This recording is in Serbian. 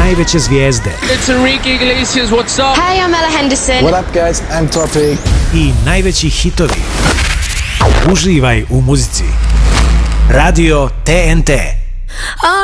najveće zvijezde. It's Enrique Iglesias, what's up? Hey, I'm Ella Henderson. What up, guys? I'm Topic. I najveći hitovi. Uživaj u muzici. Radio TNT.